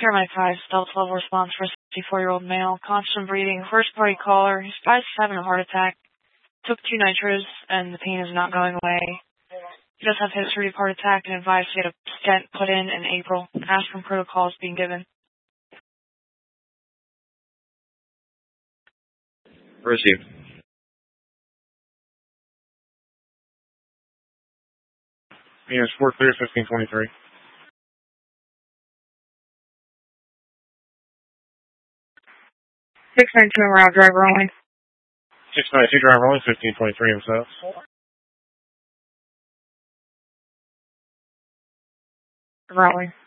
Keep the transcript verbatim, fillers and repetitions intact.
Paramedic five, stealth level response for a sixty-four-year-old male, constant breathing, first party caller. His guy's having a heart attack. Took two nitros, and the pain is not going away. He does have history of heart attack and advised to get a stent put in in April. Aspirin protocol is being given. Received. Yes, four clear, fifteen twenty-three. six ninety-two en route, driver only. six ninety-two, driver only, fifteen twenty-three himself. Driver only.